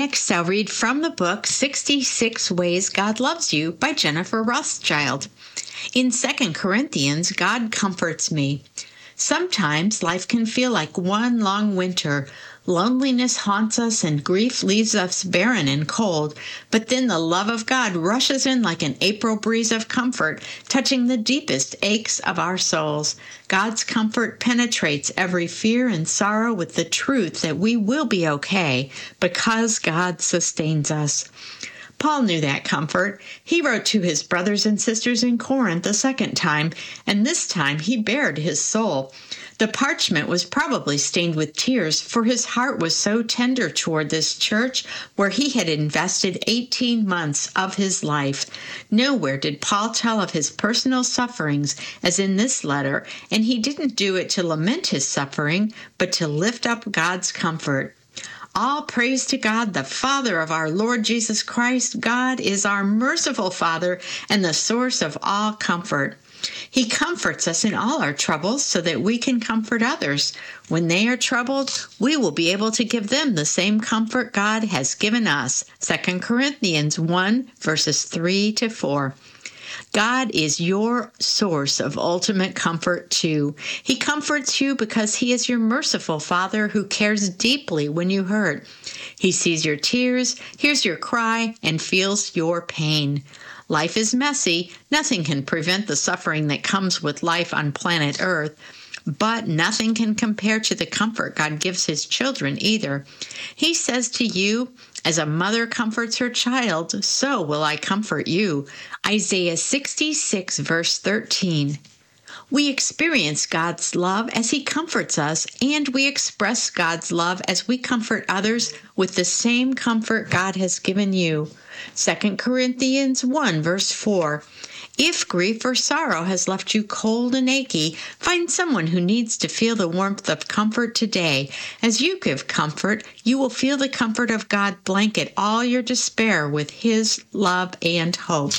Next, I'll read from the book 66 Ways God Loves You by Jennifer Rothschild. In 2 Corinthians, God comforts me. Sometimes life can feel like one long winter. Loneliness haunts us and grief leaves us barren and cold, but then the love of God rushes in like an April breeze of comfort, touching the deepest aches of our souls. God's comfort penetrates every fear and sorrow with the truth that we will be okay because God sustains us. Paul knew that comfort. He wrote to his brothers and sisters in Corinth a second time, and this time he bared his soul. The parchment was probably stained with tears, for his heart was so tender toward this church where he had invested 18 months of his life. Nowhere did Paul tell of his personal sufferings as in this letter, and he didn't do it to lament his suffering, but to lift up God's comfort. All praise to God, the Father of our Lord Jesus Christ. God is our merciful Father and the source of all comfort. He comforts us in all our troubles so that we can comfort others. When they are troubled, we will be able to give them the same comfort God has given us. 2 Corinthians 1, verses 3-4. God is your source of ultimate comfort too. He comforts you because He is your merciful Father who cares deeply when you hurt. He sees your tears, hears your cry, and feels your pain. Life is messy. Nothing can prevent the suffering that comes with life on planet Earth. But nothing can compare to the comfort God gives His children either. He says to you, as a mother comforts her child, so will I comfort you. Isaiah 66, verse 13. We experience God's love as He comforts us, and we express God's love as we comfort others with the same comfort God has given you. 2 Corinthians 1, verse 4. If grief or sorrow has left you cold and achy, find someone who needs to feel the warmth of comfort today. As you give comfort, you will feel the comfort of God blanket all your despair with His love and hope.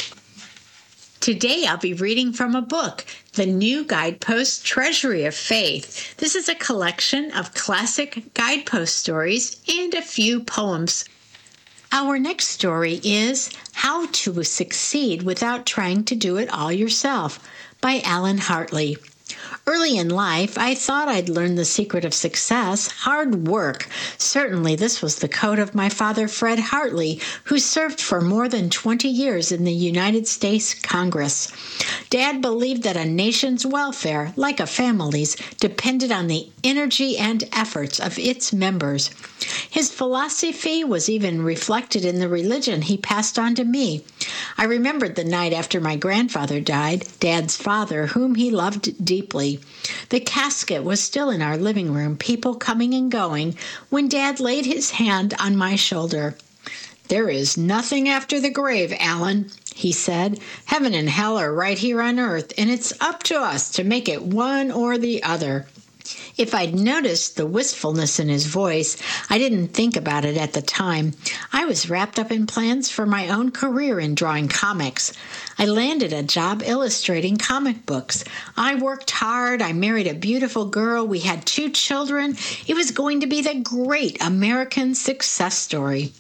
Today I'll be reading from a book, The New Guidepost Treasury of Faith. This is a collection of classic guidepost stories and a few poems. Our next story is How to Succeed Without Trying to Do It All Yourself by Alan Hartley. Early in life, I thought I'd learned the secret of success, hard work. Certainly, this was the code of my father, Fred Hartley, who served for more than 20 years in the United States Congress. Dad believed that a nation's welfare, like a family's, depended on the energy and efforts of its members. His philosophy was even reflected in the religion he passed on to me. I remembered the night after my grandfather died, Dad's father, whom he loved deeply. The casket was still in our living room, people coming and going, when Dad laid his hand on my shoulder. "There is nothing after the grave, Alan," he said. "Heaven and hell are right here on earth, and it's up to us to make it one or the other." If I'd noticed the wistfulness in his voice, I didn't think about it at the time. I was wrapped up in plans for my own career in drawing comics. I landed a job illustrating comic books. I worked hard. I married a beautiful girl. We had 2 children. It was going to be the great American success story.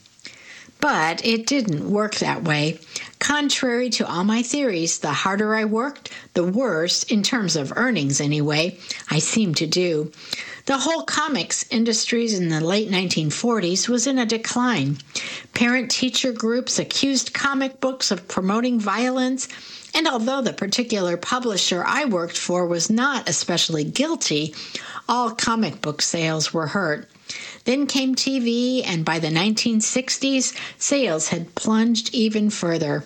But it didn't work that way. Contrary to all my theories, the harder I worked, the worse, in terms of earnings anyway, I seemed to do. The whole comics industries in the late 1940s was in a decline. Parent-teacher groups accused comic books of promoting violence, and although the particular publisher I worked for was not especially guilty, all comic book sales were hurt. Then came TV, and by the 1960s, sales had plunged even further.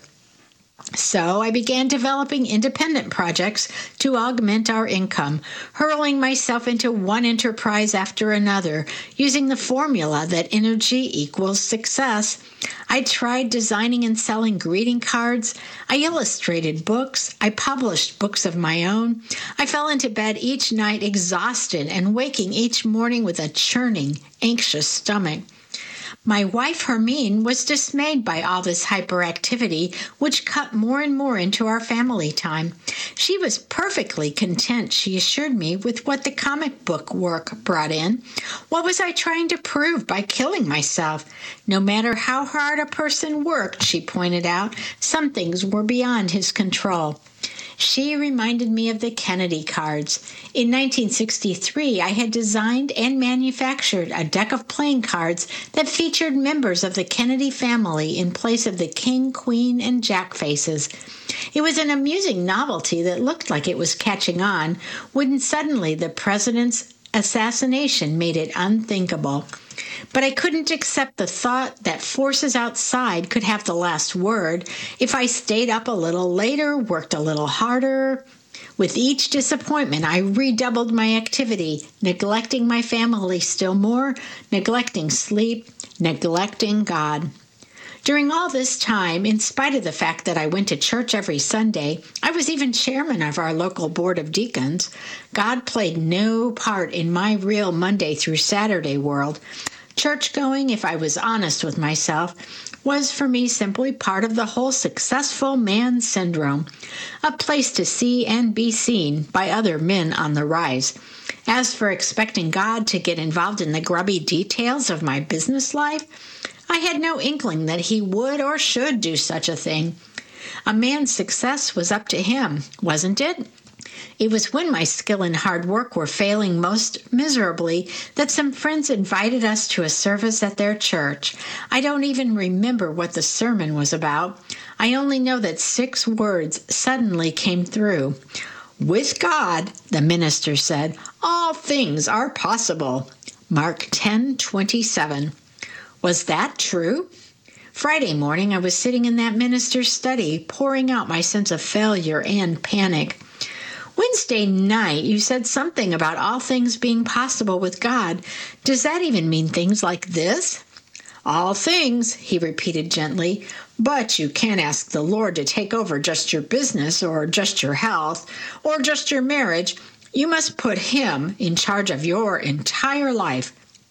So I began developing independent projects to augment our income, hurling myself into one enterprise after another, using the formula that energy equals success. I tried designing and selling greeting cards. I illustrated books. I published books of my own. I fell into bed each night exhausted and waking each morning with a churning, anxious stomach. My wife Hermine was dismayed by all this hyperactivity, which cut more and more into our family time. She was perfectly content, she assured me, with what the comic book work brought in. What was I trying to prove by killing myself? No matter how hard a person worked, she pointed out, some things were beyond his control. She reminded me of the Kennedy cards. In 1963, I had designed and manufactured a deck of playing cards that featured members of the Kennedy family in place of the king, queen, and jack faces. It was an amusing novelty that looked like it was catching on when suddenly the president's assassination made it unthinkable. But I couldn't accept the thought that forces outside could have the last word if I stayed up a little later, worked a little harder. With each disappointment, I redoubled my activity, neglecting my family still more, neglecting sleep, neglecting God. During all this time, in spite of the fact that I went to church every Sunday, I was even chairman of our local board of deacons. God played no part in my real Monday through Saturday world. Church going, if I was honest with myself, was for me simply part of the whole successful man syndrome, a place to see and be seen by other men on the rise. As for expecting God to get involved in the grubby details of my business life, I had no inkling that he would or should do such a thing. A man's success was up to him, wasn't it? It was when my skill and hard work were failing most miserably that some friends invited us to a service at their church. I don't even remember what the sermon was about. I only know that 6 words suddenly came through. With God, the minister said, all things are possible. Mark 10:27. Was that true? Friday morning, I was sitting in that minister's study, pouring out my sense of failure and panic. Wednesday night, you said something about all things being possible with God. Does that even mean things like this? All things, he repeated gently, but you can't ask the Lord to take over just your business or just your health or just your marriage. You must put him in charge of your entire life.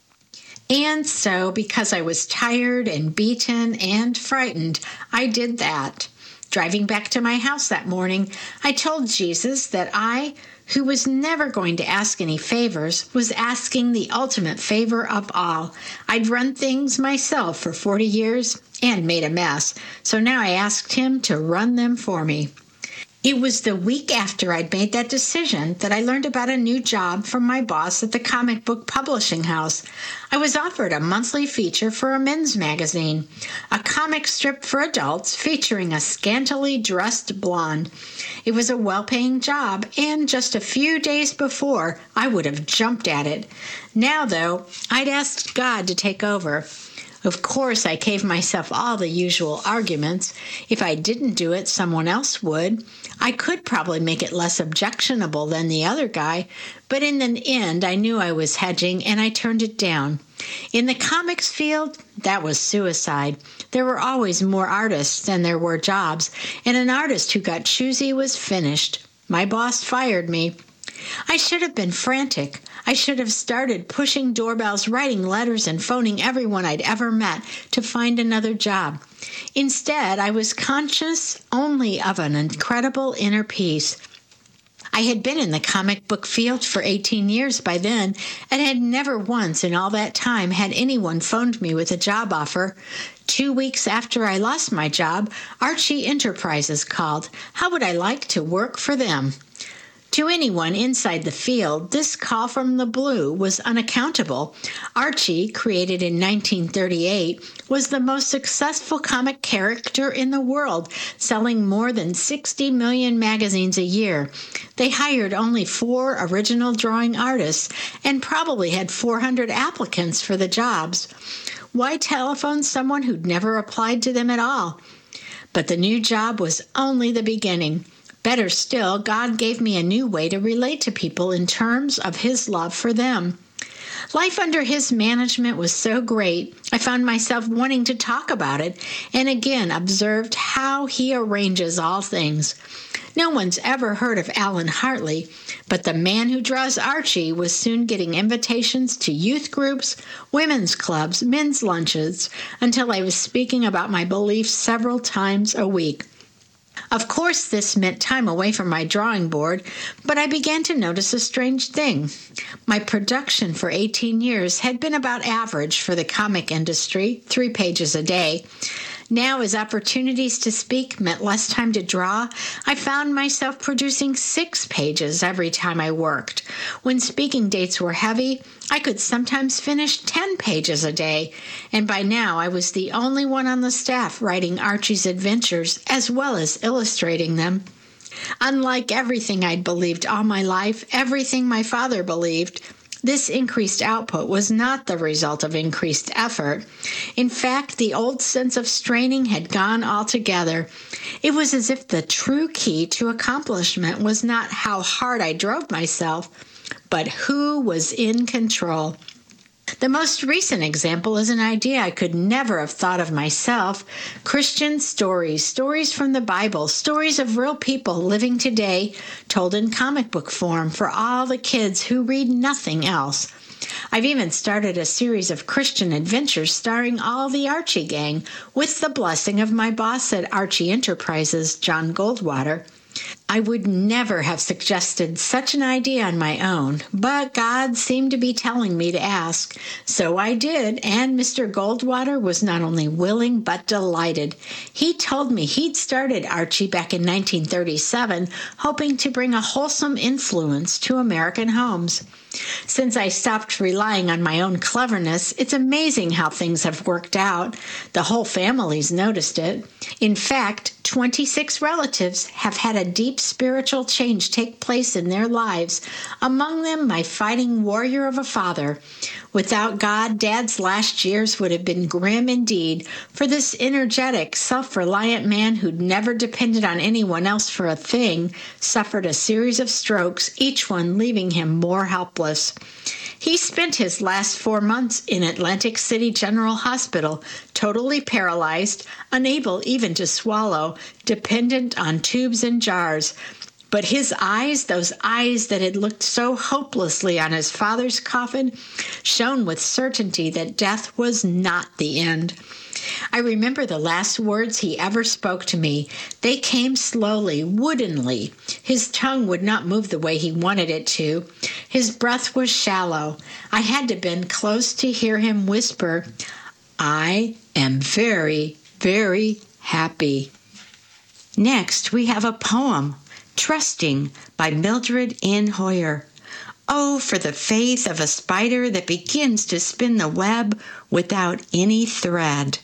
And so, because I was tired and beaten and frightened, I did that. Driving back to my house that morning, I told Jesus that I, who was never going to ask any favors, was asking the ultimate favor of all. I'd run things myself for 40 years and made a mess, so now I asked him to run them for me. It was the week after I'd made that decision that I learned about a new job from my boss at the comic book publishing house. I was offered a monthly feature for a men's magazine, a comic strip for adults featuring a scantily dressed blonde. It was a well-paying job, and just a few days before, I would have jumped at it. Now, though, I'd asked God to take over. Of course, I gave myself all the usual arguments. If I didn't do it, someone else would. I could probably make it less objectionable than the other guy, but in the end, I knew I was hedging, and I turned it down. In the comics field, that was suicide. There were always more artists than there were jobs, and an artist who got choosy was finished. My boss fired me. I should have been frantic. I should have started pushing doorbells, writing letters, and phoning everyone I'd ever met to find another job. Instead, I was conscious only of an incredible inner peace. I had been in the comic book field for 18 years by then, and had never once in all that time had anyone phoned me with a job offer. 2 weeks after I lost my job, Archie Enterprises called. How would I like to work for them? To anyone inside the field, this call from the blue was unaccountable. Archie, created in 1938, was the most successful comic character in the world, selling more than 60 million magazines a year. They hired only 4 original drawing artists and probably had 400 applicants for the jobs. Why telephone someone who'd never applied to them at all? But the new job was only the beginning. Better still, God gave me a new way to relate to people in terms of his love for them. Life under his management was so great, I found myself wanting to talk about it and again observed how he arranges all things. No one's ever heard of Alan Hartley, but the man who draws Archie was soon getting invitations to youth groups, women's clubs, men's lunches, until I was speaking about my beliefs several times a week. Of course, this meant time away from my drawing board, but I began to notice a strange thing. My production for 18 years had been about average for the comic industry, 3 pages a day. Now, as opportunities to speak meant less time to draw, I found myself producing 6 pages every time I worked. When speaking dates were heavy, I could sometimes finish 10 pages a day, and by now I was the only one on the staff writing Archie's adventures as well as illustrating them. Unlike everything I'd believed all my life, everything my father believed, this increased output was not the result of increased effort. In fact, the old sense of straining had gone altogether. It was as if the true key to accomplishment was not how hard I drove myself, but who was in control. The most recent example is an idea I could never have thought of myself. Christian stories from the Bible, stories of real people living today, told in comic book form for all the kids who read nothing else. I've even started a series of Christian adventures starring all the Archie gang, with the blessing of my boss at Archie Enterprises, John Goldwater. I would never have suggested such an idea on my own, but God seemed to be telling me to ask. So I did, and Mr. Goldwater was not only willing but delighted. He told me he'd started Archie back in 1937, hoping to bring a wholesome influence to American homes. Since I stopped relying on my own cleverness, it's amazing how things have worked out. The whole family's noticed it. In fact, 26 relatives have had a deep spiritual change take place in their lives, among them my fighting warrior of a father. Without God, Dad's last years would have been grim indeed, for this energetic, self-reliant man who'd never depended on anyone else for a thing suffered a series of strokes, each one leaving him more helpless. He spent his last 4 months in Atlantic City General Hospital, totally paralyzed, unable even to swallow, dependent on tubes and jars. But his eyes, those eyes that had looked so hopelessly on his father's coffin, shone with certainty that death was not the end. I remember the last words he ever spoke to me. They came slowly, woodenly. His tongue would not move the way he wanted it to. His breath was shallow. I had to bend close to hear him whisper, "I am very, very happy." Next, we have a poem, Trusting, by Mildred N. Hoyer. Oh, for the faith of a spider that begins to spin the web without any thread.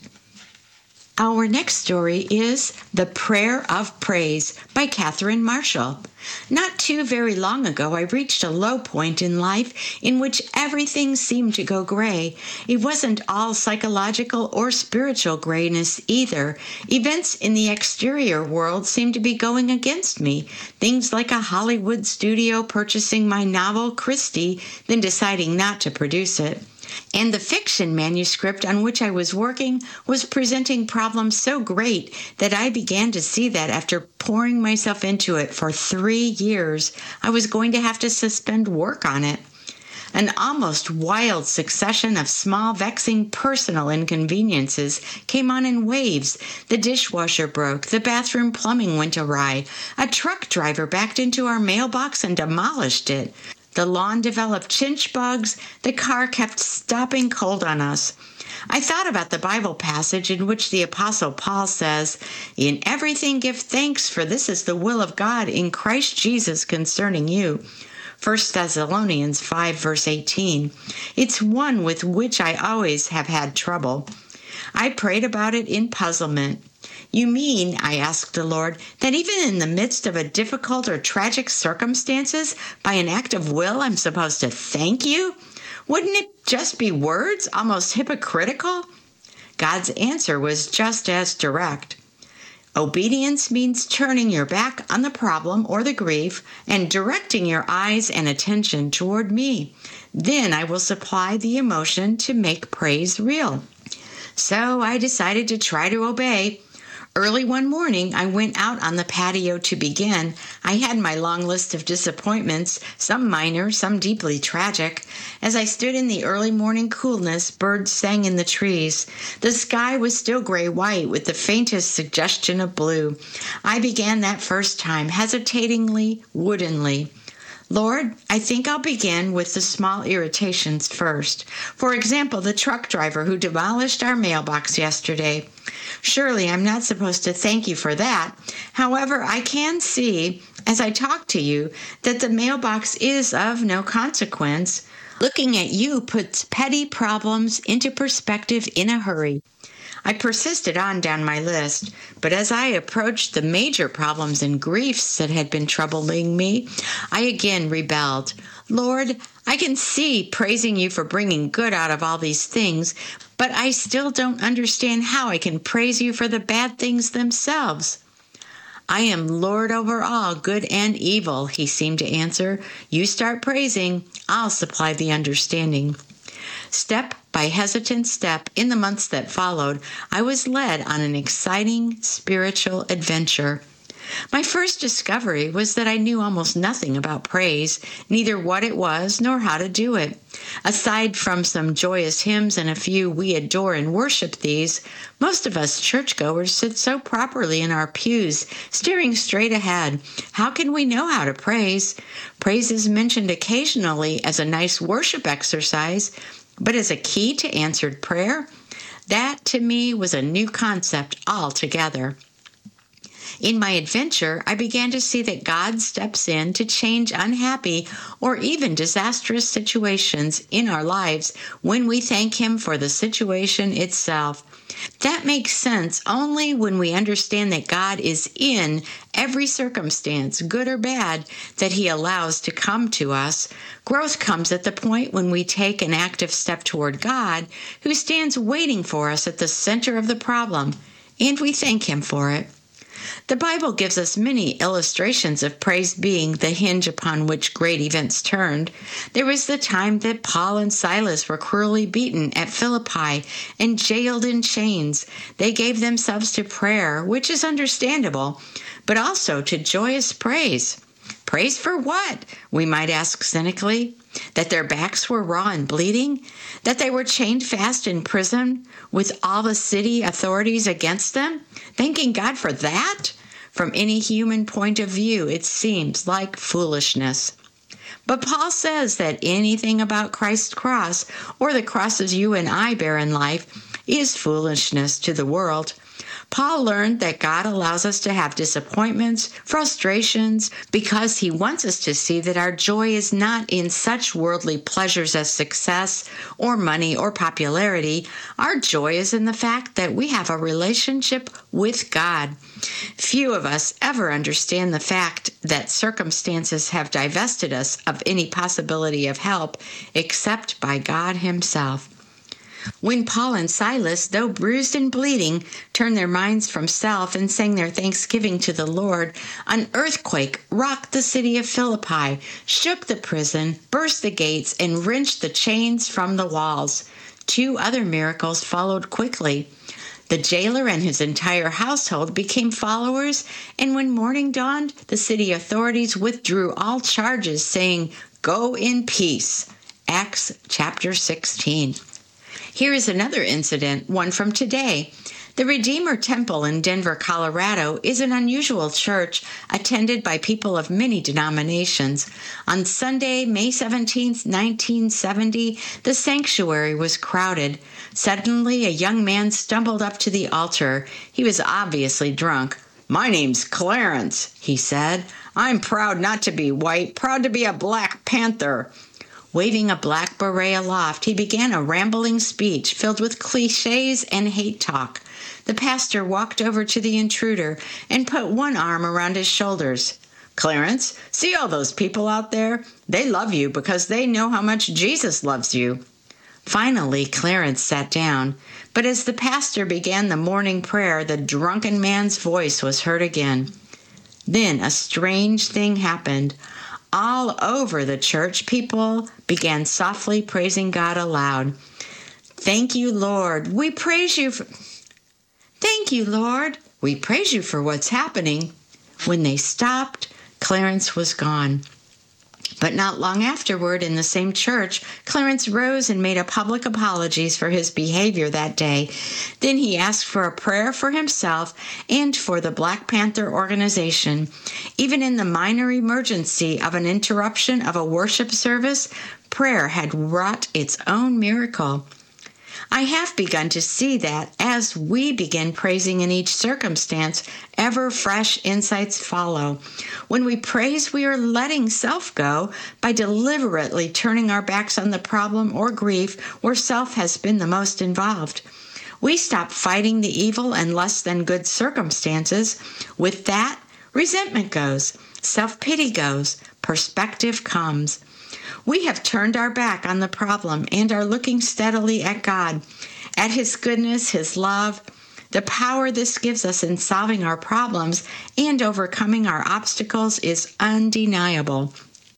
Our next story is The Prayer of Praise by Catherine Marshall. Not too very long ago, I reached a low point in life in which everything seemed to go gray. It wasn't all psychological or spiritual grayness either. Events in the exterior world seemed to be going against me. Things like a Hollywood studio purchasing my novel, Christie, then deciding not to produce it. And the fiction manuscript on which I was working was presenting problems so great that I began to see that after pouring myself into it for 3 years, I was going to have to suspend work on it. An almost wild succession of small, vexing personal inconveniences came on in waves. The dishwasher broke, the bathroom plumbing went awry, a truck driver backed into our mailbox and demolished it. The lawn developed chinch bugs. The car kept stopping cold on us. I thought about the Bible passage in which the Apostle Paul says, "In everything give thanks, for this is the will of God in Christ Jesus concerning you." 1 Thessalonians 5, verse 18. It's one with which I always have had trouble. I prayed about it in puzzlement. "You mean," I asked the Lord, "that even in the midst of a difficult or tragic circumstances, by an act of will, I'm supposed to thank you? Wouldn't it just be words, almost hypocritical?" God's answer was just as direct. Obedience means turning your back on the problem or the grief and directing your eyes and attention toward me. Then I will supply the emotion to make praise real. So I decided to try to obey. Early one morning, I went out on the patio to begin. I had my long list of disappointments, some minor, some deeply tragic. As I stood in the early morning coolness, birds sang in the trees. The sky was still gray-white with the faintest suggestion of blue. I began that first time, hesitatingly, woodenly. Lord, I think I'll begin with the small irritations first. For example, the truck driver who demolished our mailbox yesterday. Surely I'm not supposed to thank you for that. However, I can see, as I talk to you, that the mailbox is of no consequence. Looking at you puts petty problems into perspective in a hurry. I persisted on down my list, but as I approached the major problems and griefs that had been troubling me, I again rebelled. Lord, I can see praising you for bringing good out of all these things, but I still don't understand how I can praise you for the bad things themselves. I am Lord over all, good and evil, he seemed to answer. You start praising, I'll supply the understanding. Step by hesitant step, in the months that followed, I was led on an exciting spiritual adventure. My first discovery was that I knew almost nothing about praise, neither what it was nor how to do it. Aside from some joyous hymns and a few we adore and worship these, most of us churchgoers sit so properly in our pews, staring straight ahead. How can we know how to praise? Praise is mentioned occasionally as a nice worship exercise, but as a key to answered prayer? That, to me, was a new concept altogether. In my adventure, I began to see that God steps in to change unhappy or even disastrous situations in our lives when we thank Him for the situation itself. That makes sense only when we understand that God is in every circumstance, good or bad, that He allows to come to us. Growth comes at the point when we take an active step toward God, who stands waiting for us at the center of the problem, and we thank Him for it. The Bible gives us many illustrations of praise being the hinge upon which great events turned. There was the time that Paul and Silas were cruelly beaten at Philippi and jailed in chains. They gave themselves to prayer, which is understandable, but also to joyous praise. Praise for what? We might ask cynically. That their backs were raw and bleeding? That they were chained fast in prison with all the city authorities against them? Thanking God for that? From any human point of view, it seems like foolishness. But Paul says that anything about Christ's cross, or the crosses you and I bear in life, is foolishness to the world. Paul learned that God allows us to have disappointments, frustrations, because He wants us to see that our joy is not in such worldly pleasures as success or money or popularity. Our joy is in the fact that we have a relationship with God. Few of us ever understand the fact that circumstances have divested us of any possibility of help except by God Himself. When Paul and Silas, though bruised and bleeding, turned their minds from self and sang their thanksgiving to the Lord, an earthquake rocked the city of Philippi, shook the prison, burst the gates, and wrenched the chains from the walls. 2 other miracles followed quickly. The jailer and his entire household became followers, and when morning dawned, the city authorities withdrew all charges, saying, "Go in peace." Acts chapter 16. Here is another incident, one from today. The Redeemer Temple in Denver, Colorado is an unusual church attended by people of many denominations. On Sunday, May 17, 1970, the sanctuary was crowded. Suddenly, a young man stumbled up to the altar. He was obviously drunk. "My name's Clarence," he said. "I'm proud not to be white, proud to be a Black Panther." Waving a black beret aloft, he began a rambling speech filled with cliches and hate talk. The pastor walked over to the intruder and put one arm around his shoulders. "Clarence, see all those people out there? They love you because they know how much Jesus loves you." Finally, Clarence sat down, But as the pastor began the morning prayer, the drunken man's voice was heard again. Then a strange thing happened. All over the church, people began softly praising God aloud. Thank you, Lord. We praise you for... Thank you, Lord. We praise you for what's happening. When they stopped, Clarence was gone. But not long afterward, in the same church, Clarence rose and made a public apologies for his behavior that day. Then he asked for a prayer for himself and for the Black Panther organization. Even in the minor emergency of an interruption of a worship service, prayer had wrought its own miracle. I have begun to see that as we begin praising in each circumstance, ever fresh insights follow. When we praise, we are letting self go by deliberately turning our backs on the problem or grief where self has been the most involved. We stop fighting the evil and less than good circumstances. With that, resentment goes, self-pity goes, perspective comes. We have turned our back on the problem and are looking steadily at God, at His goodness, His love, the power this gives us in solving our problems and overcoming our obstacles is undeniable.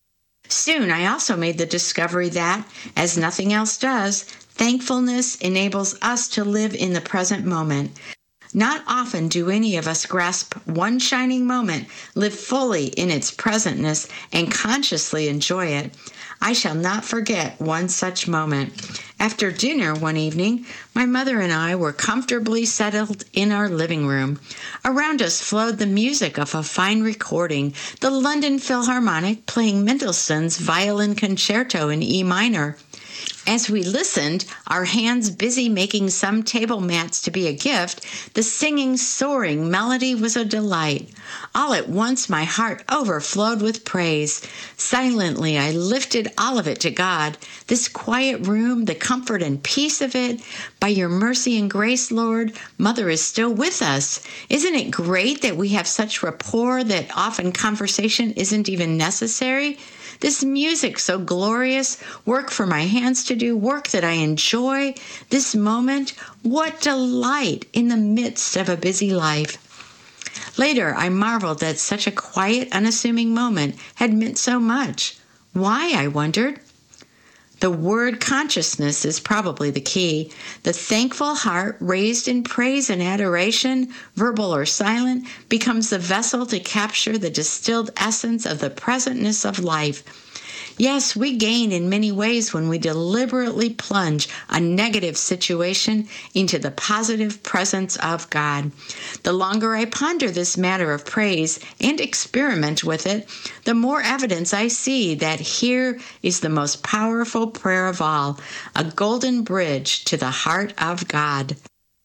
Soon, I also made the discovery that, as nothing else does, thankfulness enables us to live in the present moment. Not often do any of us grasp one shining moment, live fully in its presentness, and consciously enjoy it. I shall not forget one such moment. After dinner one evening, my mother and I were comfortably settled in our living room. Around us flowed the music of a fine recording, the London Philharmonic playing Mendelssohn's Violin Concerto in E minor. As we listened, our hands busy making some table mats to be a gift, the singing, soaring melody was a delight. All at once my heart overflowed with praise. Silently I lifted all of it to God. This quiet room, the comfort and peace of it. By your mercy and grace, Lord, Mother is still with us. Isn't it great that we have such rapport that often conversation isn't even necessary? This music so glorious, work for my hands to do, work that I enjoy. This moment, what delight in the midst of a busy life. Later, I marveled that such a quiet, unassuming moment had meant so much. Why, I wondered. The word consciousness is probably the key. The thankful heart, raised in praise and adoration, verbal or silent, becomes the vessel to capture the distilled essence of the presentness of life. Yes, we gain in many ways when we deliberately plunge a negative situation into the positive presence of God. The longer I ponder this matter of praise and experiment with it, the more evidence I see that here is the most powerful prayer of all, a golden bridge to the heart of God.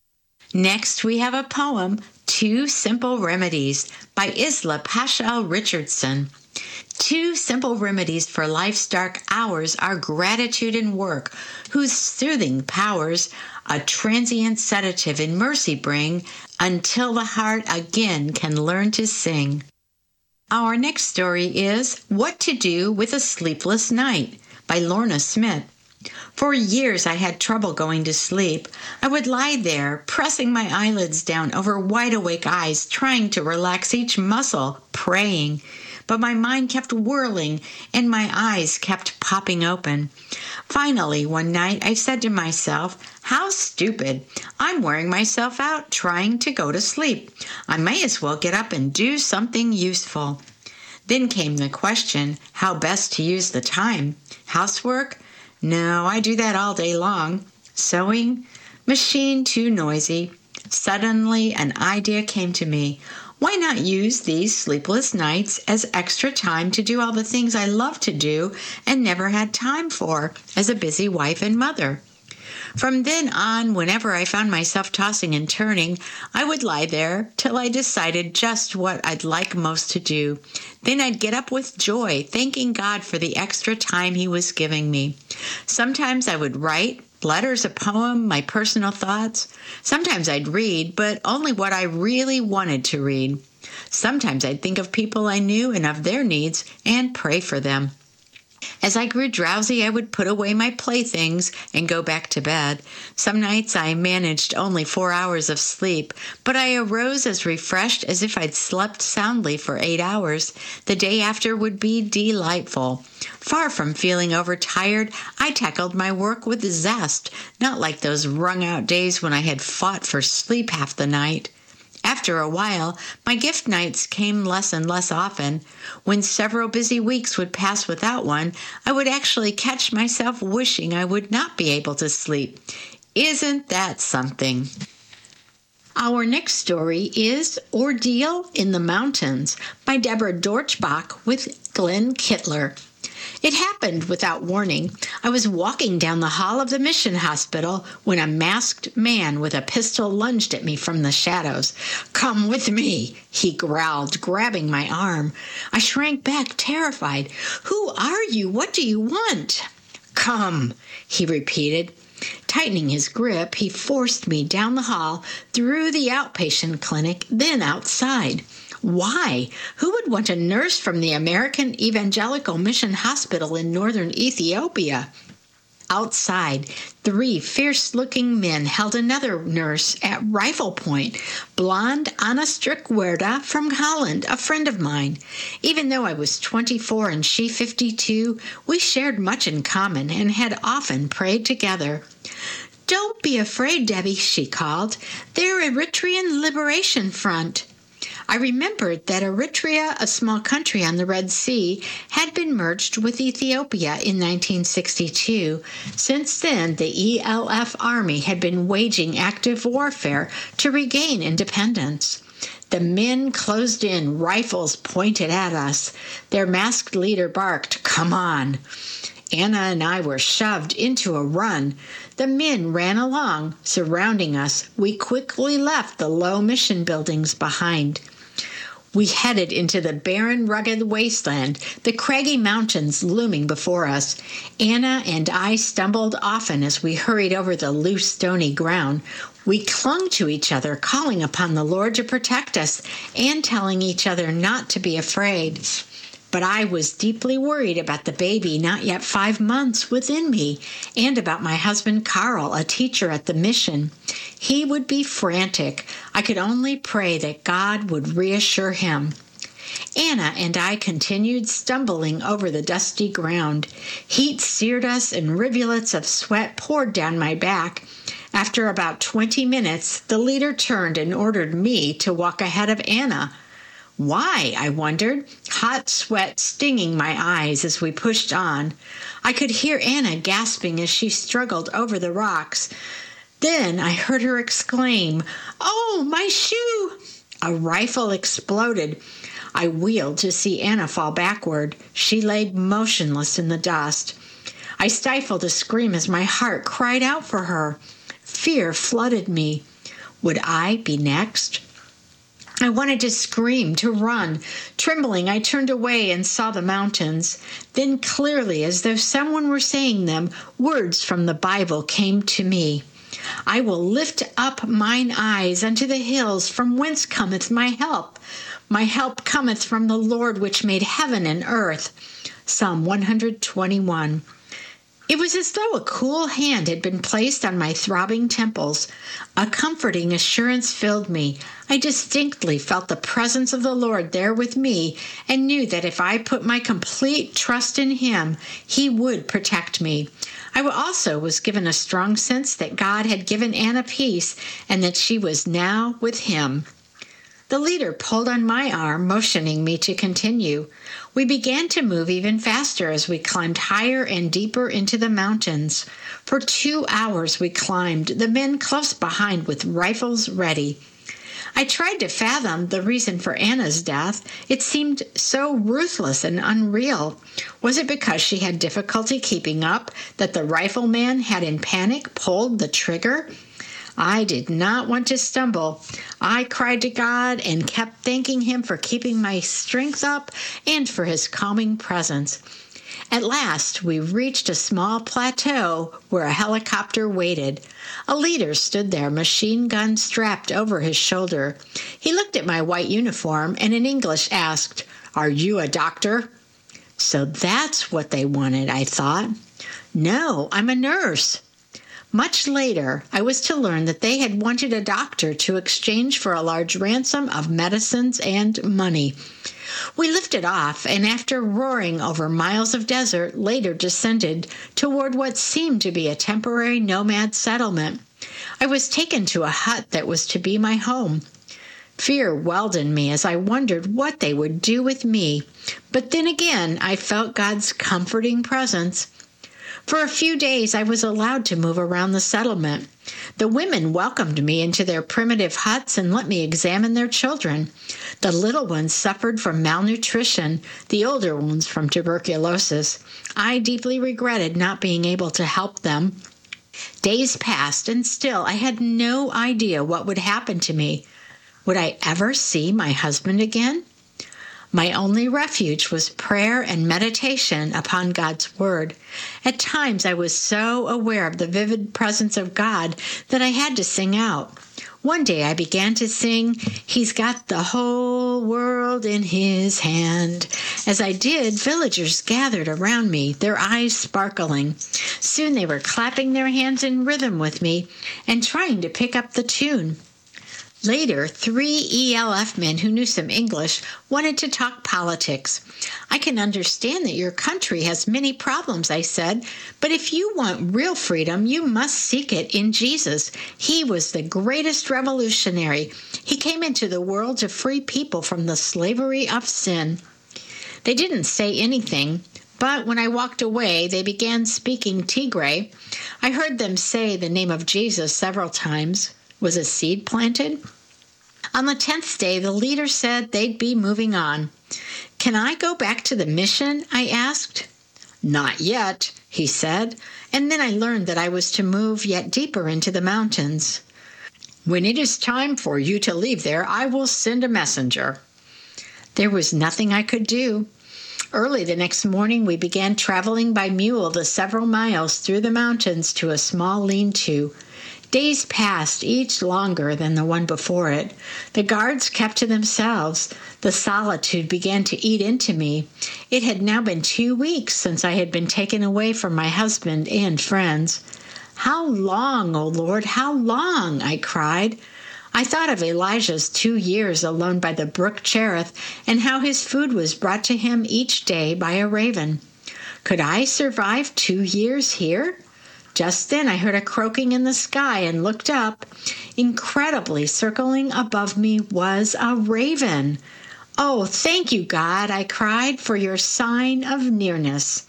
Next, we have a poem, Two Simple Remedies, by Isla Paschal Richardson. Two simple remedies for life's dark hours are gratitude and work, whose soothing powers a transient sedative in mercy bring, until the heart again can learn to sing. Our next story is What to Do with a Sleepless Night, by Lorna Smith. For years I had trouble going to sleep. I would lie there, pressing my eyelids down over wide-awake eyes, trying to relax each muscle, praying. But my mind kept whirling and my eyes kept popping open. Finally, one night I said to myself, how stupid. I'm wearing myself out trying to go to sleep. I may as well get up and do something useful. Then came the question, how best to use the time? Housework? No, I do that all day long. Sewing? Machine too noisy. Suddenly an idea came to me. Why not use these sleepless nights as extra time to do all the things I love to do and never had time for as a busy wife and mother? From then on, whenever I found myself tossing and turning, I would lie there till I decided just what I'd like most to do. Then I'd get up with joy, thanking God for the extra time He was giving me. Sometimes I would write letters, a poem, my personal thoughts. Sometimes I'd read, but only what I really wanted to read. Sometimes I'd think of people I knew and of their needs and pray for them. As I grew drowsy, I would put away my playthings and go back to bed. Some nights I managed only 4 hours of sleep, but I arose as refreshed as if I'd slept soundly for 8 hours. The day after would be delightful. Far from feeling overtired, I tackled my work with zest, not like those wrung-out days when I had fought for sleep half the night. After a while, my gift nights came less and less often. When several busy weeks would pass without one, I would actually catch myself wishing I would not be able to sleep. Isn't that something? Our next story is Ordeal in the Mountains by Deborah Dorchbach with Glenn Kittler. It happened without warning. I was walking down the hall of the mission hospital when a masked man with a pistol lunged at me from the shadows. "Come with me," he growled, grabbing my arm. I shrank back, terrified. "Who are you? What do you want?" "Come," he repeated. Tightening his grip, he forced me down the hall, through the outpatient clinic, then outside. Why? Who would want a nurse from the American Evangelical Mission Hospital in northern Ethiopia? Outside, 3 fierce-looking men held another nurse at rifle point, blonde Anna Strickwerda from Holland, a friend of mine. Even though I was 24 and she 52, we shared much in common and had often prayed together. "Don't be afraid, Debbie," she called. "They're Eritrean Liberation Front." I remembered that Eritrea, a small country on the Red Sea, had been merged with Ethiopia in 1962. Since then, the ELF army had been waging active warfare to regain independence. The men closed in, rifles pointed at us. Their masked leader barked, "Come on." Anna and I were shoved into a run. The men ran along, surrounding us. We quickly left the low mission buildings behind. We headed into the barren, rugged wasteland, the craggy mountains looming before us. Anna and I stumbled often as we hurried over the loose, stony ground. We clung to each other, calling upon the Lord to protect us and telling each other not to be afraid. But I was deeply worried about the baby not yet 5 months within me, and about my husband Carl, a teacher at the mission. He would be frantic. I could only pray that God would reassure him. Anna and I continued stumbling over the dusty ground. Heat seared us and rivulets of sweat poured down my back. After about 20 minutes, the leader turned and ordered me to walk ahead of Anna. Why? I wondered, hot sweat stinging my eyes as we pushed on. I could hear Anna gasping as she struggled over the rocks. Then I heard her exclaim, "Oh, my shoe!" A rifle exploded. I wheeled to see Anna fall backward. She lay motionless in the dust. I stifled a scream as my heart cried out for her. Fear flooded me. Would I be next? I wanted to scream, to run. Trembling, I turned away and saw the mountains. Then clearly, as though someone were saying them, words from the Bible came to me. "I will lift up mine eyes unto the hills, from whence cometh my help. My help cometh from the Lord which made heaven and earth." Psalm 121. It was as though a cool hand had been placed on my throbbing temples. A comforting assurance filled me. I distinctly felt the presence of the Lord there with me, and knew that if I put my complete trust in Him, He would protect me. I also was given a strong sense that God had given Anna peace, and that she was now with Him. The leader pulled on my arm, motioning me to continue. We began to move even faster as we climbed higher and deeper into the mountains. For 2 hours we climbed, the men close behind with rifles ready. I tried to fathom the reason for Anna's death. It seemed so ruthless and unreal. Was it because she had difficulty keeping up that the rifleman had in panic pulled the trigger? I did not want to stumble. I cried to God and kept thanking Him for keeping my strength up and for His calming presence. At last, we reached a small plateau where a helicopter waited. A leader stood there, machine gun strapped over his shoulder. He looked at my white uniform and in English asked, "Are you a doctor?" So that's what they wanted, I thought. No, I'm a nurse. Much later, I was to learn that they had wanted a doctor to exchange for a large ransom of medicines and money. We lifted off, and after roaring over miles of desert, later descended toward what seemed to be a temporary nomad settlement. I was taken to a hut that was to be my home. Fear welled in me as I wondered what they would do with me, but then again I felt God's comforting presence. For a few days I was allowed to move around the settlement. The women welcomed me into their primitive huts and let me examine their children. The little ones suffered from malnutrition, the older ones from tuberculosis. I deeply regretted not being able to help them. Days passed, and still I had no idea what would happen to me. Would I ever see my husband again? My only refuge was prayer and meditation upon God's Word. At times I was so aware of the vivid presence of God that I had to sing out. One day I began to sing, "He's got the whole world in his hand." As I did, villagers gathered around me, their eyes sparkling. Soon they were clapping their hands in rhythm with me and trying to pick up the tune. Later, 3 ELF men who knew some English wanted to talk politics. "I can understand that your country has many problems," I said, "but if you want real freedom, you must seek it in Jesus. He was the greatest revolutionary. He came into the world to free people from the slavery of sin." They didn't say anything, but when I walked away, they began speaking Tigray. I heard them say the name of Jesus several times. Was a seed planted? On the 10th day, the leader said they'd be moving on. "Can I go back to the mission?" I asked. "Not yet," he said, and then I learned that I was to move yet deeper into the mountains. "When it is time for you to leave there, I will send a messenger." There was nothing I could do. Early the next morning, we began traveling by mule the several miles through the mountains to a small lean-to. Days passed, each longer than the one before it. The guards kept to themselves. The solitude began to eat into me. It had now been 2 weeks since I had been taken away from my husband and friends. "How long, O Lord, how long?" I cried. I thought of Elijah's 2 years alone by the brook Cherith and how his food was brought to him each day by a raven. Could I survive 2 years here? Just then I heard a croaking in the sky and looked up. Incredibly, circling above me was a raven. "Oh, thank you, God," I cried, "for your sign of nearness."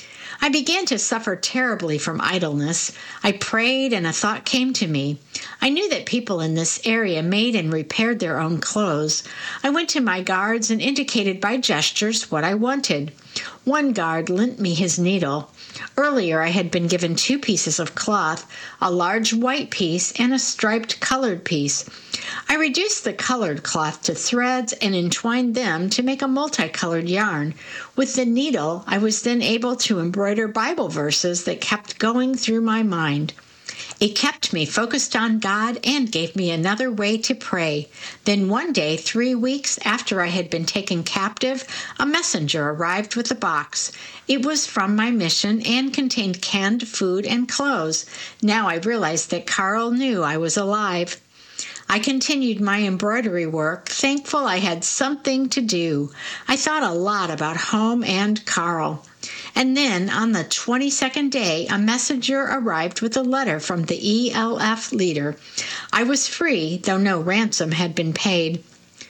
I began to suffer terribly from idleness. I prayed and a thought came to me. I knew that people in this area made and repaired their own clothes. I went to my guards and indicated by gestures what I wanted. One guard lent me his needle. Earlier I had been given 2 pieces of cloth, a large white piece and a striped colored piece. I reduced the colored cloth to threads and entwined them to make a multicolored yarn. With the needle, I was then able to embroider Bible verses that kept going through my mind. It kept me focused on God and gave me another way to pray. Then one day, 3 weeks after I had been taken captive, a messenger arrived with a box. It was from my mission and contained canned food and clothes. Now I realized that Carl knew I was alive. I continued my embroidery work, thankful I had something to do. I thought a lot about home and Carl. And then, on the 22nd day, a messenger arrived with a letter from the ELF leader. I was free, though no ransom had been paid.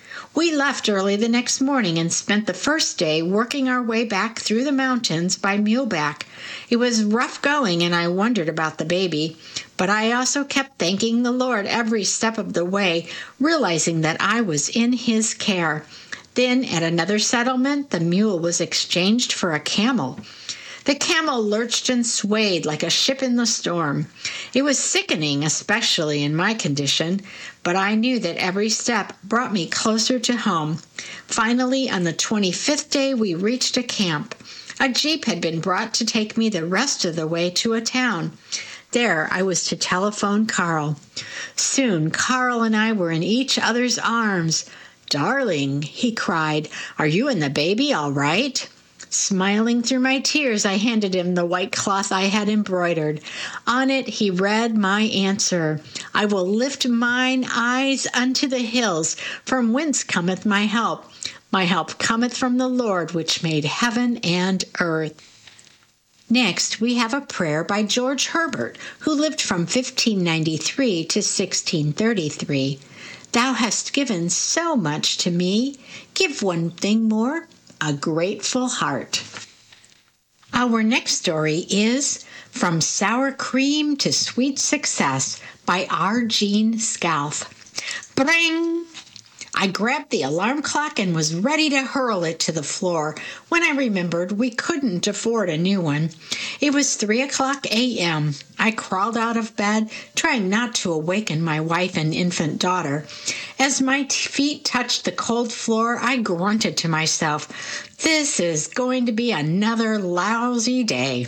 We left early the next morning and spent the first day working our way back through the mountains by muleback. It was rough going, and I wondered about the baby, but I also kept thanking the Lord every step of the way, realizing that I was in His care. Then, at another settlement, the mule was exchanged for a camel. The camel lurched and swayed like a ship in the storm. It was sickening, especially in my condition, but I knew that every step brought me closer to home. Finally, on the 25th day, we reached a camp. A jeep had been brought to take me the rest of the way to a town. There, I was to telephone Carl. Soon, Carl and I were in each other's arms. "Darling," he cried, "are you and the baby all right?" Smiling through my tears, I handed him the white cloth I had embroidered. On it he read my answer. I will lift mine eyes unto the hills, from whence cometh my help. My help cometh from the Lord, which made heaven and earth. Next, we have a prayer by George Herbert, who lived from 1593 to 1633. Thou hast given so much to me. Give one thing more, a grateful heart. Our next story is From Sour Cream to Sweet Success by R. Gene Scalf. Bring! I grabbed the alarm clock and was ready to hurl it to the floor when I remembered we couldn't afford a new one. It was 3:00 a.m. I crawled out of bed, trying not to awaken my wife and infant daughter. As my feet touched the cold floor, I grunted to myself, "This is going to be another lousy day."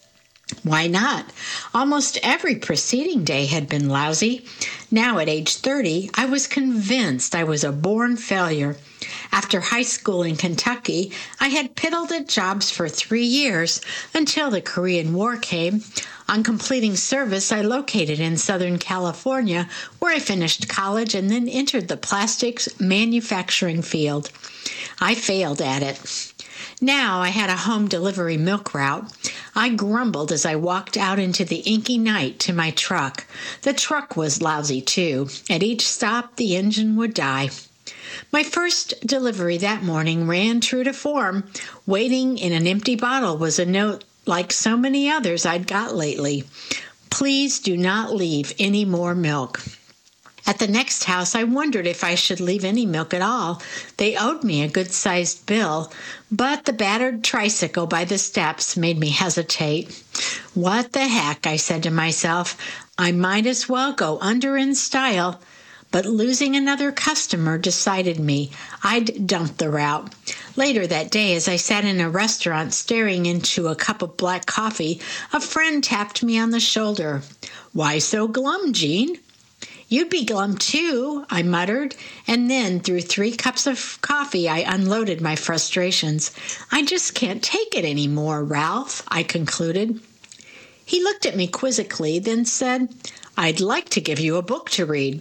Why not? Almost every preceding day had been lousy. Now at age 30, I was convinced I was a born failure. After high school in Kentucky, I had piddled at jobs for 3 years until the Korean War came. On completing service, I located in Southern California, where I finished college and then entered the plastics manufacturing field. I failed at it. Now I had a home delivery milk route. I grumbled as I walked out into the inky night to my truck. The truck was lousy too. At each stop, the engine would die. My first delivery that morning ran true to form. Waiting in an empty bottle was a note like so many others I'd got lately. Please do not leave any more milk. At the next house, I wondered if I should leave any milk at all. They owed me a good-sized bill, but the battered tricycle by the steps made me hesitate. What the heck, I said to myself. I might as well go under in style. But losing another customer decided me. I'd dump the route. Later that day, as I sat in a restaurant staring into a cup of black coffee, a friend tapped me on the shoulder. "Why so glum, Gene?" "You'd be glum too," I muttered, and then through 3 cups of coffee I unloaded my frustrations. "I just can't take it any more, Ralph," I concluded. He looked at me quizzically, then said, "I'd like to give you a book to read."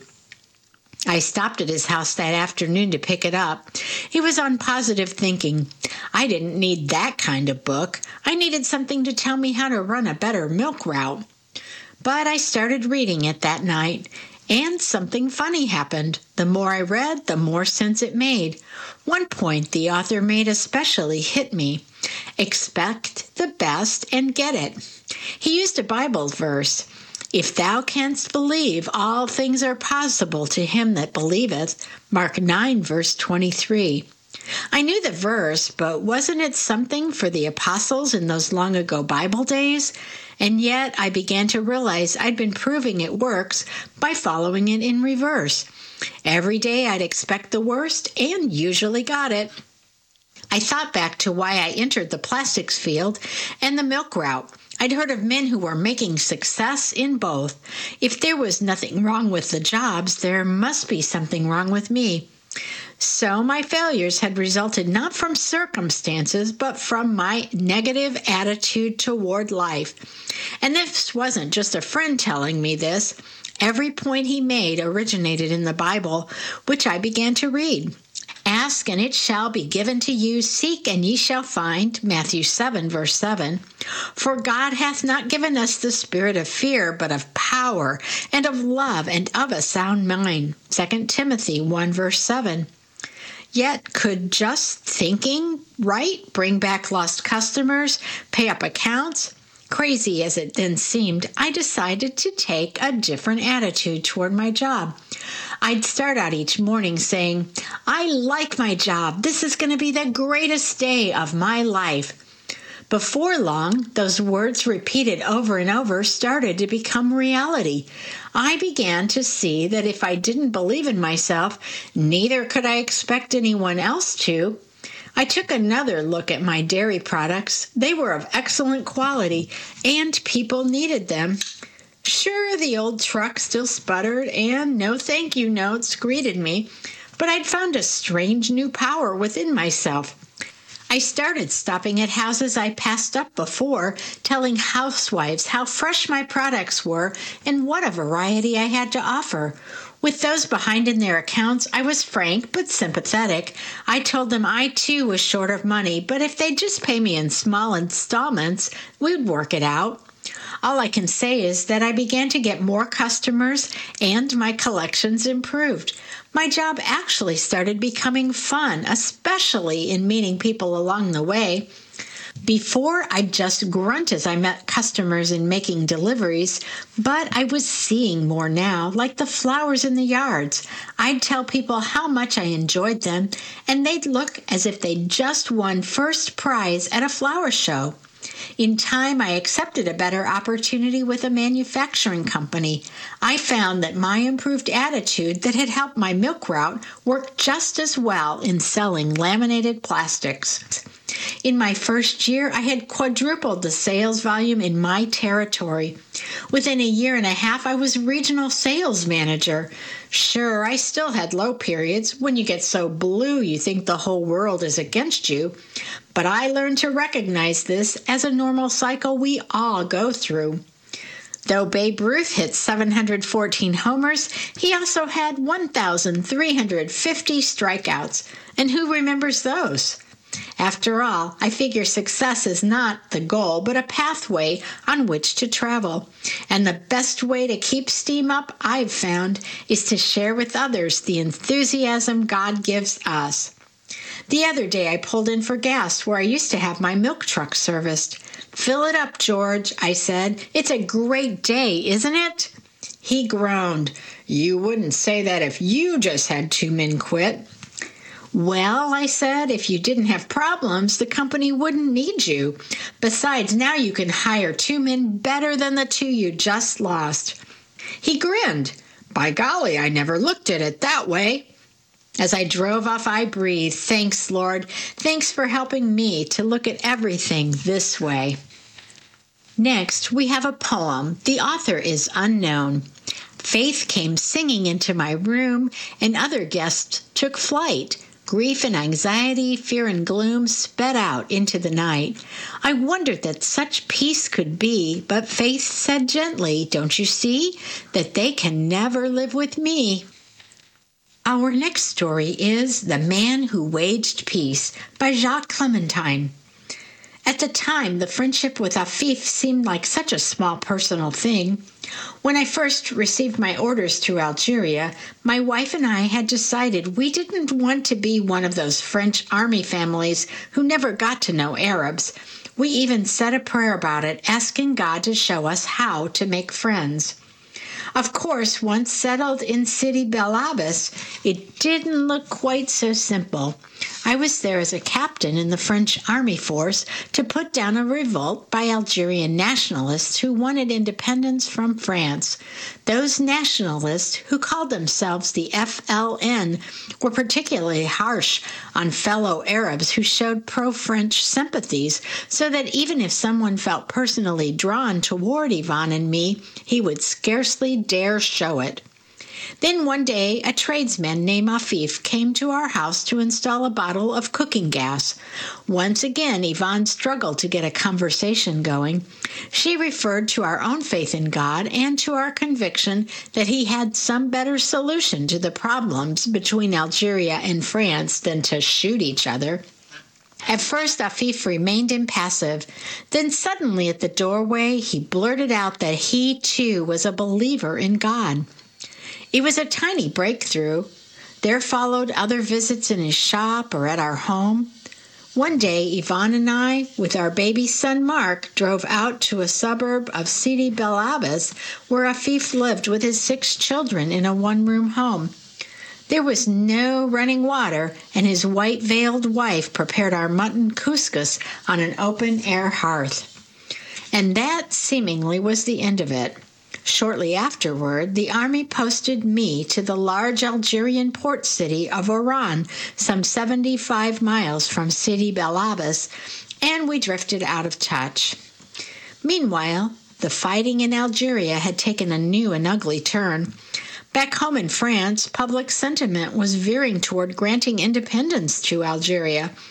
I stopped at his house that afternoon to pick it up. He was on positive thinking. I didn't need that kind of book. I needed something to tell me how to run a better milk route. But I started reading it that night. And something funny happened. The more I read, the more sense it made. One point the author made especially hit me. Expect the best and get it. He used a Bible verse. If thou canst believe, all things are possible to him that believeth. Mark 9, verse 23. I knew the verse, but wasn't it something for the apostles in those long ago Bible days? And yet I began to realize I'd been proving it works by following it in reverse. Every day I'd expect the worst and usually got it. I thought back to why I entered the plastics field and the milk route. I'd heard of men who were making success in both. If there was nothing wrong with the jobs, there must be something wrong with me. So my failures had resulted not from circumstances, but from my negative attitude toward life. And this wasn't just a friend telling me this. Every point he made originated in the Bible, which I began to read. Ask, and it shall be given to you. Seek, and ye shall find. Matthew 7, verse 7. For God hath not given us the spirit of fear, but of power, and of love, and of a sound mind. 2 Timothy 1, verse 7. Yet could just thinking right bring back lost customers, pay up accounts? Crazy as it then seemed, I decided to take a different attitude toward my job. I'd start out each morning saying, I like my job. This is going to be the greatest day of my life. Before long, those words repeated over and over started to become reality. I began to see that if I didn't believe in myself, neither could I expect anyone else to. I took another look at my dairy products. They were of excellent quality, and people needed them. Sure, the old truck still sputtered, and no thank you notes greeted me, but I'd found a strange new power within myself. I started stopping at houses I passed up before, telling housewives how fresh my products were and what a variety I had to offer. With those behind in their accounts, I was frank but sympathetic. I told them I too was short of money, but if they'd just pay me in small installments, we'd work it out. All I can say is that I began to get more customers and my collections improved. My job actually started becoming fun, especially in meeting people along the way. Before, I'd just grunt as I met customers and making deliveries, but I was seeing more now, like the flowers in the yards. I'd tell people how much I enjoyed them, and they'd look as if they'd just won first prize at a flower show. In time, I accepted a better opportunity with a manufacturing company. I found that my improved attitude that had helped my milk route worked just as well in selling laminated plastics. In my first year, I had quadrupled the sales volume in my territory. Within a year and a half, I was regional sales manager. Sure, I still had low periods when you get so blue you think the whole world is against you. But I learned to recognize this as a normal cycle we all go through. Though Babe Ruth hit 714 homers, he also had 1,350 strikeouts. And who remembers those? After all, I figure success is not the goal, but a pathway on which to travel. And the best way to keep steam up, I've found, is to share with others the enthusiasm God gives us. The other day I pulled in for gas where I used to have my milk truck serviced. "Fill it up, George," I said. "It's a great day, isn't it?" He groaned. "You wouldn't say that if you just had 2 men quit." "Well," I said, "if you didn't have problems, the company wouldn't need you. Besides, now you can hire 2 men better than the 2 you just lost." He grinned. "By golly, I never looked at it that way." As I drove off, I breathed, "Thanks, Lord. Thanks for helping me to look at everything this way." Next, we have a poem. The author is unknown. Faith came singing into my room, and other guests took flight. Grief and anxiety, fear and gloom sped out into the night. I wondered that such peace could be, but Faith said gently, "Don't you see that they can never live with me?" Our next story is The Man Who Waged Peace by Jacques Clementine. At the time, the friendship with Afif seemed like such a small personal thing. When I first received my orders through Algeria, my wife and I had decided we didn't want to be one of those French army families who never got to know Arabs. We even said a prayer about it, asking God to show us how to make friends. Of course, once settled in Sidi Bel Abbes, it didn't look quite so simple. I was there as a captain in the French army force to put down a revolt by Algerian nationalists who wanted independence from France. Those nationalists, who called themselves the FLN, were particularly harsh on fellow Arabs who showed pro-French sympathies, so that even if someone felt personally drawn toward Yvonne and me, he would scarcely dare show it. Then one day, a tradesman named Afif came to our house to install a bottle of cooking gas. Once again, Yvonne struggled to get a conversation going. She referred to our own faith in God and to our conviction that he had some better solution to the problems between Algeria and France than to shoot each other. At first, Afif remained impassive. Then suddenly at the doorway, he blurted out that he too was a believer in God. It was a tiny breakthrough. There followed other visits in his shop or at our home. One day, Yvonne and I, with our baby son Mark, drove out to a suburb of Sidi Bel Abbes where Afif lived with his 6 children in a one-room home. There was no running water, and his white-veiled wife prepared our mutton couscous on an open-air hearth. And that seemingly was the end of it. Shortly afterward, the army posted me to the large Algerian port city of Oran, some 75 miles from Sidi Bel Abbes, and we drifted out of touch. Meanwhile, the fighting in Algeria had taken a new and ugly turn. Back home in France, public sentiment was veering toward granting independence to Algeria.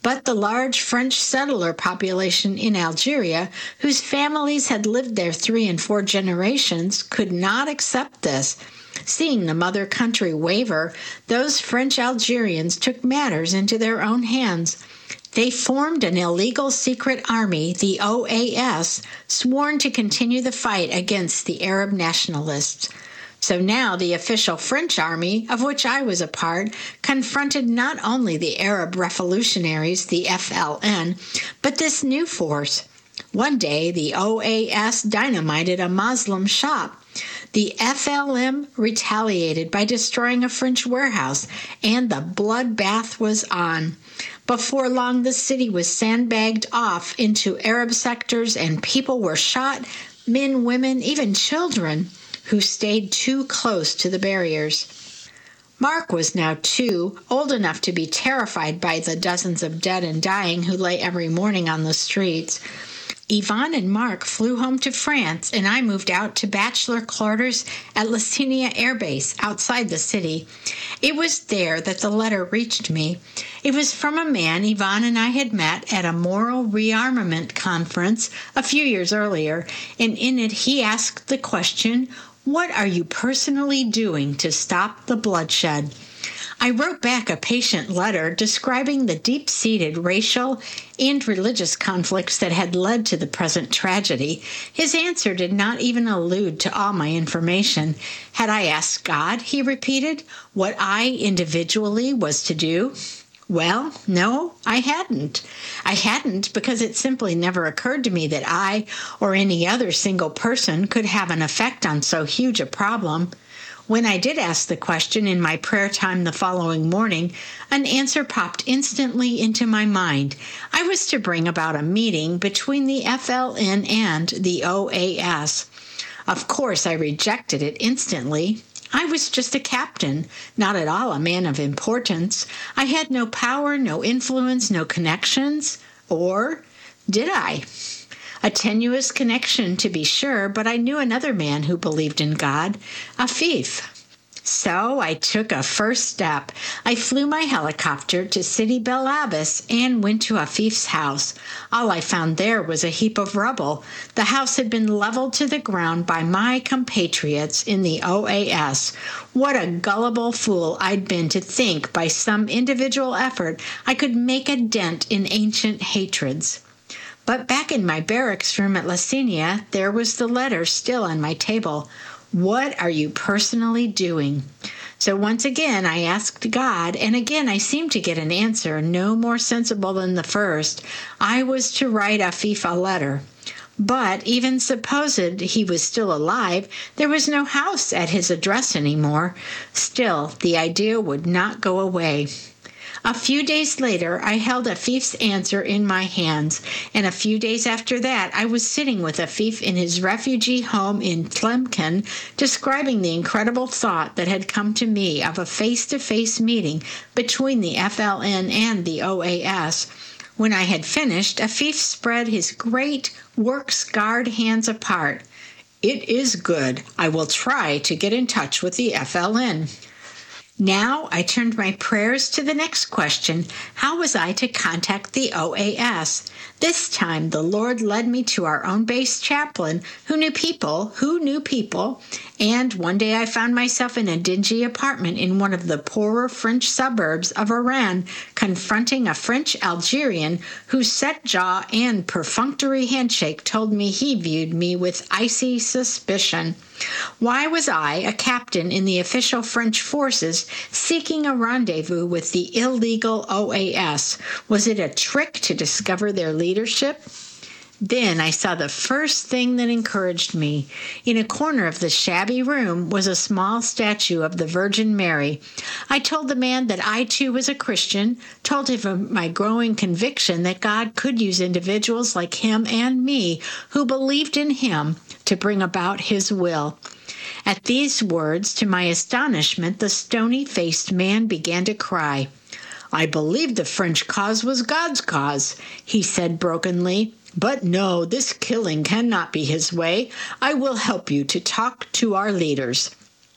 But the large French settler population in Algeria, whose families had lived there 3 and 4 generations, could not accept this. Seeing the mother country waver, those French Algerians took matters into their own hands. They formed an illegal secret army, the OAS, sworn to continue the fight against the Arab nationalists. So now the official French army, of which I was a part, confronted not only the Arab revolutionaries, the FLN, but this new force. One day, the OAS dynamited a Muslim shop. The FLN retaliated by destroying a French warehouse, and the bloodbath was on. Before long, the city was sandbagged off into Arab sectors, and people were shot, men, women, even children, who stayed too close to the barriers. Mark was now 2, old enough to be terrified by the dozens of dead and dying who lay every morning on the streets. Yvonne and Mark flew home to France, and I moved out to bachelor quarters at La Seigneur Air Base outside the city. It was there that the letter reached me. It was from a man Yvonne and I had met at a moral rearmament conference a few years earlier, and in it he asked the question, "What are you personally doing to stop the bloodshed?" I wrote back a patient letter describing the deep-seated racial and religious conflicts that had led to the present tragedy. His answer did not even allude to all my information. Had I asked God, he repeated, what I individually was to do? Well, no, I hadn't. I hadn't because it simply never occurred to me that I or any other single person could have an effect on so huge a problem. When I did ask the question in my prayer time the following morning, an answer popped instantly into my mind. I was to bring about a meeting between the FLN and the OAS. Of course, I rejected it instantly. I was just a captain, not at all a man of importance. I had no power, no influence, no connections. Or did I? A tenuous connection, to be sure, but I knew another man who believed in God, Afif. So I took a first step. I flew my helicopter to Sidi Bel Abbes and went to Afif's house. All I found there was a heap of rubble. The house had been leveled to the ground by my compatriots in the OAS. What a gullible fool I'd been to think by some individual effort I could make a dent in ancient hatreds. But back in my barracks room at La Seigneur, there was the letter still on my table. What are you personally doing? So once again I asked God, and again I seemed to get an answer no more sensible than the first. I was to write Afif a letter. But even supposed he was still alive, there was no house at his address anymore. Still, the idea would not go away. A few days later, I held Afif's answer in my hands, and a few days after that, I was sitting with Afif in his refugee home in Tlemcen, describing the incredible thought that had come to me of a face-to-face meeting between the FLN and the OAS. When I had finished, Afif spread his great, work-scarred hands apart. "It is good. I will try to get in touch with the FLN." Now I turned my prayers to the next question. How was I to contact the OAS? This time the Lord led me to our own base chaplain who knew people, and one day I found myself in a dingy apartment in one of the poorer French suburbs of Oran, confronting a French Algerian whose set jaw and perfunctory handshake told me he viewed me with icy suspicion. Why was I, a captain in the official French forces, seeking a rendezvous with the illegal OAS? Was it a trick to discover their leadership? Then I saw the first thing that encouraged me. In a corner of the shabby room was a small statue of the Virgin Mary. I told the man that I too was a Christian, told him of my growing conviction that God could use individuals like him and me who believed in him to bring about his will. At these words, to my astonishment, the stony-faced man began to cry. "I believed the French cause was God's cause," he said brokenly. "But no, this killing cannot be his way. I will help you to talk to our leaders."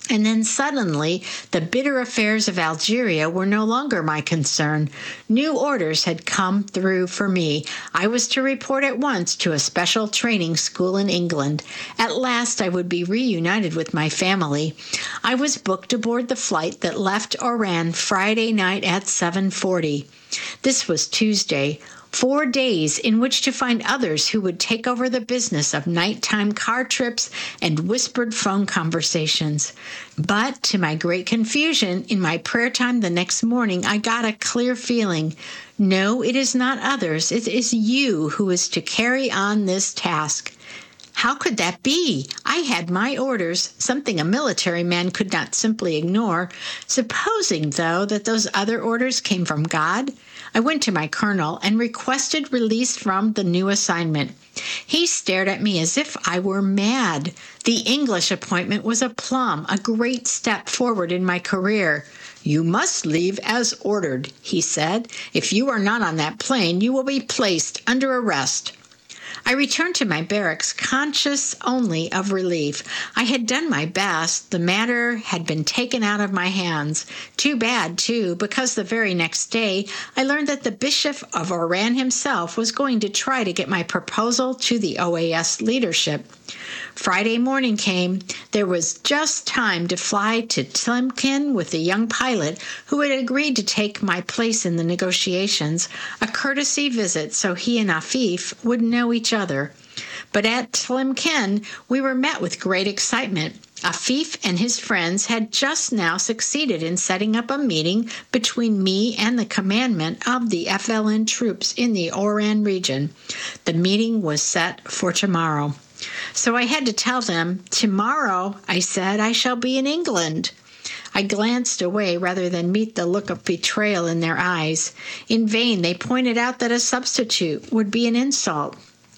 And then suddenly, the bitter affairs of Algeria were no longer my concern. New orders had come through for me. I was to report at once to a special training school in England. At last, I would be reunited with my family. I was booked aboard the flight that left Oran Friday night at 7:40. This was Tuesday. 4 days in which to find others who would take over the business of nighttime car trips and whispered phone conversations. But to my great confusion, in my prayer time the next morning, I got a clear feeling. No, it is not others. It is you who is to carry on this task. How could that be? I had my orders, something a military man could not simply ignore. Supposing, though, that those other orders came from God? I went to my colonel and requested release from the new assignment. He stared at me as if I were mad. The English appointment was a plum, a great step forward in my career. "You must leave as ordered," he said. "If you are not on that plane, you will be placed under arrest." I returned to my barracks conscious only of relief. I had done my best. The matter had been taken out of my hands. Too bad, too, because the very next day I learned that the Bishop of Oran himself was going to try to get my proposal to the OAS leadership. Friday morning came. There was just time to fly to Tlemcen with the young pilot who had agreed to take my place in the negotiations, a courtesy visit so he and Afif would know each other. But at Tlemcen, we were met with great excitement. Afif and his friends had just now succeeded in setting up a meeting between me and the commandant of the FLN troops in the Oran region. The meeting was set for tomorrow. So I had to tell them, "Tomorrow," I said, "I shall be in England." I glanced away rather than meet the look of betrayal in their eyes. In vain they pointed out that a substitute would be an insult.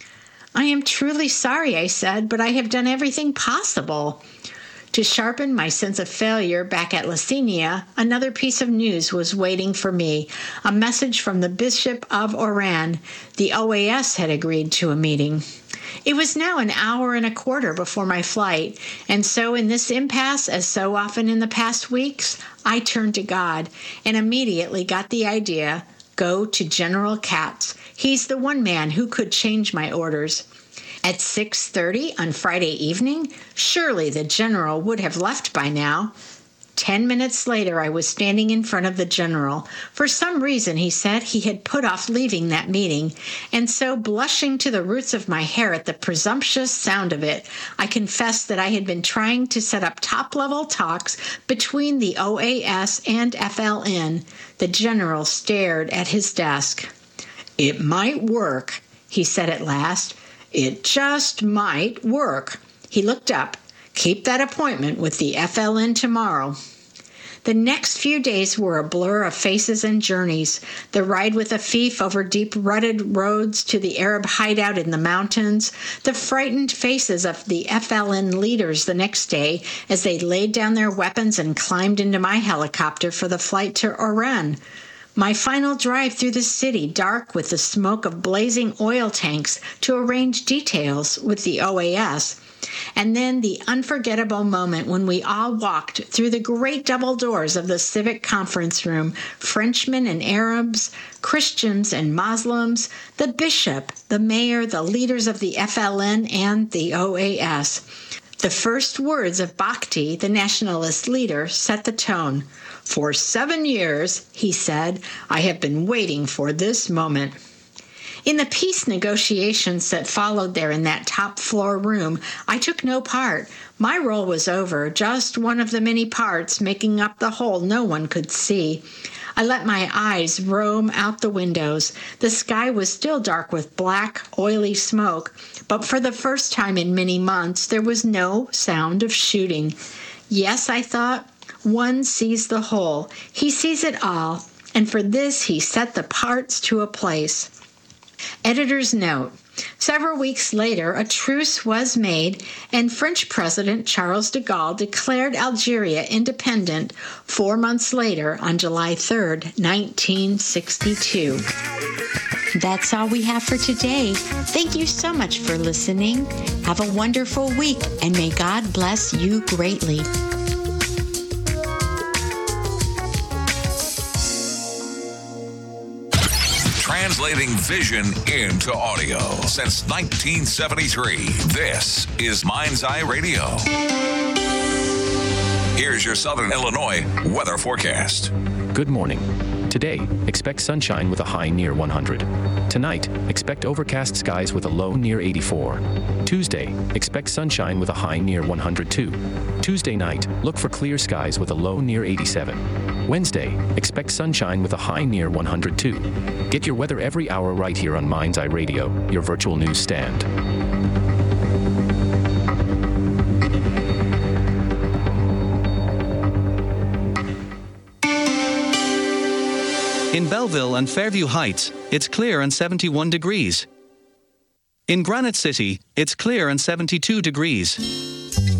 "I am truly sorry," I said, "but I have done everything possible." To sharpen my sense of failure back at Lasenia, another piece of news was waiting for me, a message from the Bishop of Oran. The OAS had agreed to a meeting. It was now an hour and a quarter before my flight, and so in this impasse, as so often in the past weeks, I turned to God and immediately got the idea, go to General Katz. He's the one man who could change my orders. At 6:30 on Friday evening, surely the general would have left by now. 10 minutes later, I was standing in front of the general. For some reason, he said, he had put off leaving that meeting, and so, blushing to the roots of my hair at the presumptuous sound of it, I confessed that I had been trying to set up top-level talks between the OAS and FLN. The general stared at his desk. "It might work," he said at last. "It just might work." He looked up. "Keep that appointment with the FLN tomorrow." The next few days were a blur of faces and journeys. The ride with Afif over deep rutted roads to the Arab hideout in the mountains. The frightened faces of the FLN leaders the next day as they laid down their weapons and climbed into my helicopter for the flight to Oran. My final drive through the city, dark with the smoke of blazing oil tanks, to arrange details with the OAS. And then the unforgettable moment when we all walked through the great double doors of the civic conference room, Frenchmen and Arabs, Christians and Muslims, the bishop, the mayor, the leaders of the FLN and the OAS. The first words of Bakhti, the nationalist leader, set the tone. "For 7 years," he said, "I have been waiting for this moment." In the peace negotiations that followed there in that top-floor room, I took no part. My role was over, just one of the many parts making up the whole no one could see. I let my eyes roam out the windows. The sky was still dark with black, oily smoke, but for the first time in many months, there was no sound of shooting. Yes, I thought, one sees the whole. He sees it all, and for this he set the parts to a place. Editor's note. Several weeks later, a truce was made, and French President Charles de Gaulle declared Algeria independent 4 months later on July 3rd, 1962. That's all we have for today. Thank you so much for listening. Have a wonderful week, and may God bless you greatly. translating vision into audio since 1973. This is Mind's Eye Radio. Here's your Southern Illinois weather forecast. Good morning. Today, expect sunshine with a high near 100. Tonight, expect overcast skies with a low near 84. Tuesday, expect sunshine with a high near 102. Tuesday night, look for clear skies with a low near 87. Wednesday, expect sunshine with a high near 102. Get your weather every hour right here on Mind's Eye Radio, your virtual news stand. In Belleville and Fairview Heights, it's clear and 71 degrees. In Granite City, it's clear and 72 degrees.